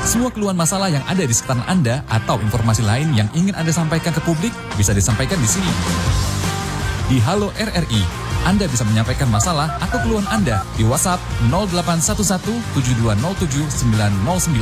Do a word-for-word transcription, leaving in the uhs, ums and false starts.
Semua keluhan masalah yang ada di sekitar Anda atau informasi lain yang ingin Anda sampaikan ke publik bisa disampaikan di sini. Di Halo R R I, Anda bisa menyampaikan masalah atau keluhan Anda di WhatsApp nol delapan satu satu tujuh dua nol tujuh sembilan nol sembilan.